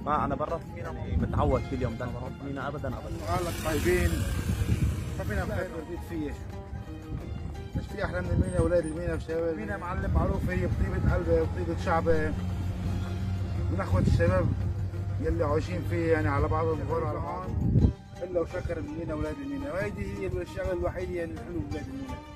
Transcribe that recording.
ما انا برا المينا متعود كل يوم بدنا نروح مينا ابدا ابدا. اهلك طيبين، ما فينا نخير ورزيد فيه. مش في احلى من المينا، اولاد المينا وشباب المينا معلم معروف هي بطيبه قلبه وطيبه شعبه من اخوه الشباب يلي عايشين فيه، يعني على بعضهم غور على بعض الا وشكر المينا اولاد المينا، وهيدي هي الشغله الوحيده اللي حلوه بولاد المينا.